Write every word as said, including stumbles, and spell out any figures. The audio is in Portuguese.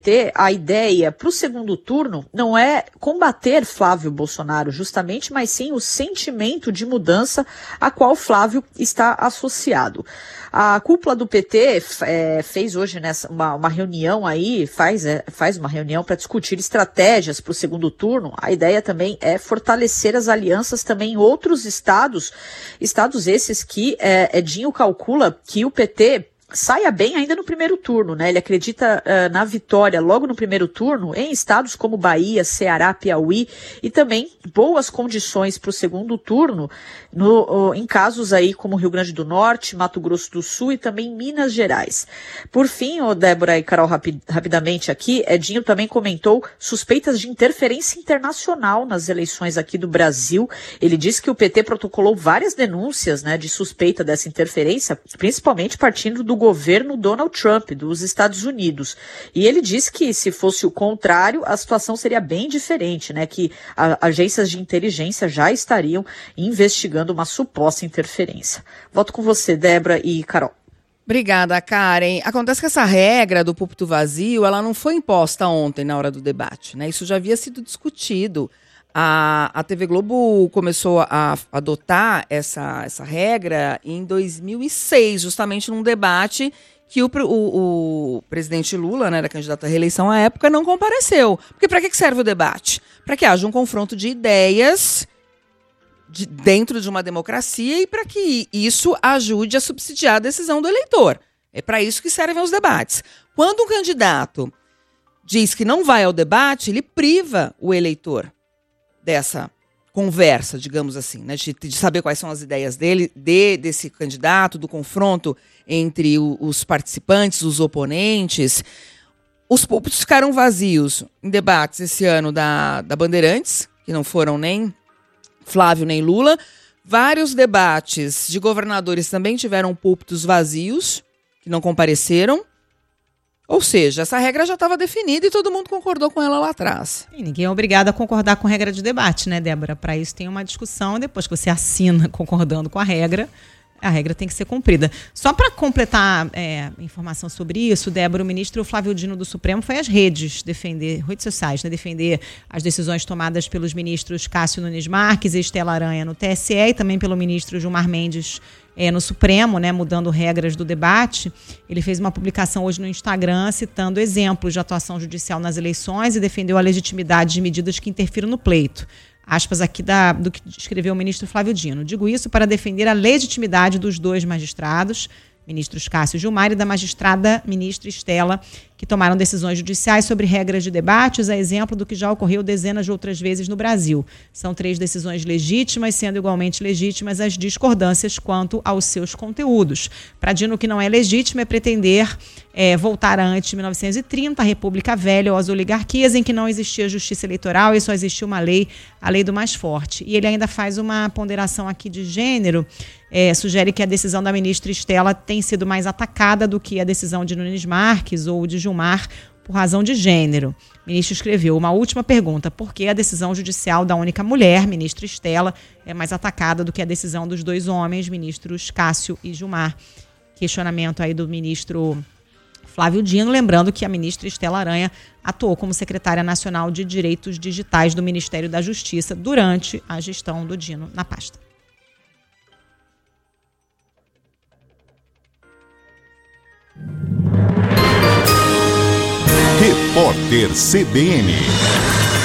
a ideia para o segundo turno não é combater Flávio Bolsonaro justamente, mas sim o sentimento de mudança a qual Flávio está associado. A cúpula do P T é, fez hoje nessa, uma, uma reunião aí, faz, é, faz uma reunião para discutir estratégias para o segundo turno. A ideia também é fortalecer as alianças também em outros estados, estados esses que é, Edinho calcula que o P T saia bem ainda no primeiro turno, né? Ele acredita uh, na vitória logo no primeiro turno em estados como Bahia, Ceará, Piauí e também boas condições para o segundo turno no, uh, em casos aí como Rio Grande do Norte, Mato Grosso do Sul e também Minas Gerais. Por fim, oh, Débora e Carol, rapi- rapidamente aqui, Edinho também comentou suspeitas de interferência internacional nas eleições aqui do Brasil. Ele disse que o P T protocolou várias denúncias, né, de suspeita dessa interferência, principalmente partindo do governo Donald Trump, dos Estados Unidos. E ele disse que, se fosse o contrário, a situação seria bem diferente, né? Que a, agências de inteligência já estariam investigando uma suposta interferência. Volto com você, Débora e Carol. Obrigada, Karen. Acontece que essa regra do púlpito vazio, ela não foi imposta ontem na hora do debate, né? Isso já havia sido discutido. A, a T V Globo começou a adotar essa, essa regra em dois mil e seis, justamente num debate que o, o, o presidente Lula, né, era candidato à reeleição à época, não compareceu. Porque para que serve o debate? Para que haja um confronto de ideias de, dentro de uma democracia e para que isso ajude a subsidiar a decisão do eleitor. É para isso que servem os debates. Quando um candidato diz que não vai ao debate, ele priva o eleitor dessa conversa, digamos assim, né, de, de saber quais são as ideias dele, de, desse candidato, do confronto entre o, os participantes, os oponentes. Os púlpitos ficaram vazios em debates esse ano da, da Bandeirantes, que não foram nem Flávio nem Lula. Vários debates de governadores também tiveram púlpitos vazios, que não compareceram. Ou seja, essa regra já estava definida e todo mundo concordou com ela lá atrás. E ninguém é obrigado a concordar com regra de debate, né, Débora? Para isso tem uma discussão, depois que você assina concordando com a regra, a regra tem que ser cumprida. Só para completar é, informação sobre isso, Débora, o ministro Flávio Dino do Supremo foi às redes defender, redes sociais, né, defender as decisões tomadas pelos ministros Cássio Nunes Marques e Estela Aranha no T S E e também pelo ministro Gilmar Mendes É, no Supremo, né, mudando regras do debate. Ele fez uma publicação hoje no Instagram citando exemplos de atuação judicial nas eleições e defendeu a legitimidade de medidas que interfiram no pleito. Aspas aqui da, do que escreveu o ministro Flávio Dino. Digo isso para defender a legitimidade dos dois magistrados, ministros Cássio e Gilmar, e da magistrada ministra Estela, que tomaram decisões judiciais sobre regras de debates, a exemplo do que já ocorreu dezenas de outras vezes no Brasil. São três decisões legítimas, sendo igualmente legítimas as discordâncias quanto aos seus conteúdos. Para Dino, o que não é legítimo é pretender é, voltar a antes de mil novecentos e trinta, a República Velha ou as oligarquias, em que não existia justiça eleitoral e só existia uma lei, a lei do mais forte. E ele ainda faz uma ponderação aqui de gênero, é, sugere que a decisão da ministra Estela tem sido mais atacada do que a decisão de Nunes Marques ou de Gilmar por razão de gênero. O ministro escreveu uma última pergunta: por que a decisão judicial da única mulher, ministra Estela, é mais atacada do que a decisão dos dois homens, ministros Cássio e Gilmar? Questionamento aí do ministro Flávio Dino, lembrando que a ministra Estela Aranha atuou como secretária nacional de Direitos Digitais do Ministério da Justiça durante a gestão do Dino na pasta. Repórter C B N.